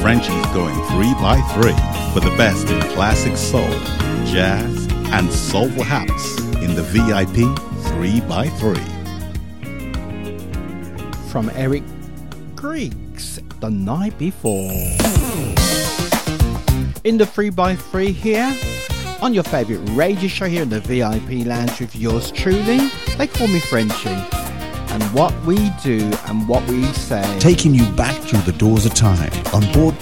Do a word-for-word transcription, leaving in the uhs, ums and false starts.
Frenchie's going three by three for the best in classic soul, jazz, and soulful house in the V I P three by three. From Eric Griggs, The Night Before. In the three by three here, on your favourite radio show here in the V I P Lounge with yours truly. They call me Frenchie. And what we do and what we say. Taking you back through the doors of time on board